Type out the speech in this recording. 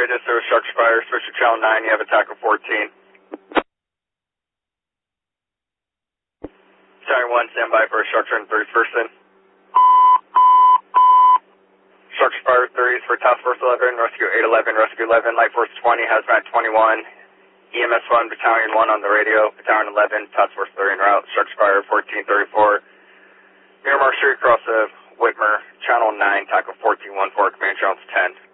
radio service, structure fire, switch to channel 9, you have attack of 14. Sorry, 1, stand by for a structure in 31st in. Structure fire 30s for task force 11, rescue 811, rescue 11, light force 20, hazmat 21, EMS 1, battalion 1 on the radio, battalion 11, task force 30 en route, structure fire 1434, Miramar Street, cross of Whitmer, channel 9, tackle 1414, command channel 10.